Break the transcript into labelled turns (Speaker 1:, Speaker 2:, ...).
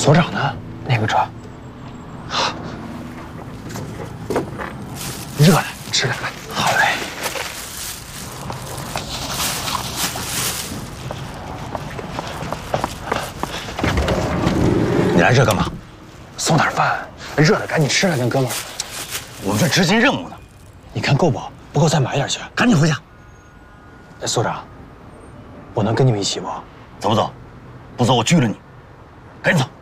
Speaker 1: 所长呢？那个车。好，热的，吃两个。好嘞。
Speaker 2: 你来这干嘛？
Speaker 1: 送点饭，热的，赶紧吃了，跟哥们儿。
Speaker 2: 我们这执行任务呢。
Speaker 1: 你看够不？不够再买点去。
Speaker 2: 赶紧回家。
Speaker 1: 所长，我能跟你们一起不？
Speaker 2: 走不走？不走我拘了你。赶紧走。